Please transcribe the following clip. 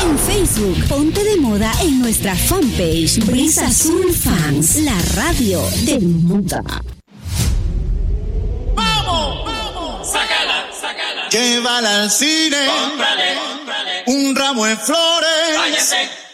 En Facebook, ponte de moda en nuestra fanpage Brisa Azul Fans, la radio de moda. ¡Vamos! ¡Sácala! Llévala al cine. ¡Cómprale! Un ramo de flores. ¡Váyase!